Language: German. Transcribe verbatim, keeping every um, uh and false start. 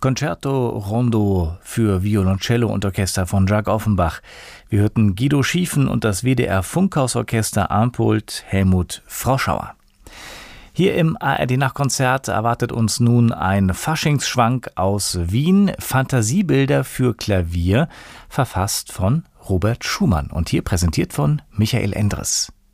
Concerto Rondo für Violoncello und Orchester von Jacques Offenbach. Wir hörten Guido Schiefen und das W D R Funkhausorchester Armpult Helmut Froschauer. Hier im A R D-Nachtkonzert erwartet uns nun ein Faschingsschwank aus Wien, Fantasiebilder für Klavier, verfasst von Robert Schumann und hier präsentiert von Michael Endres.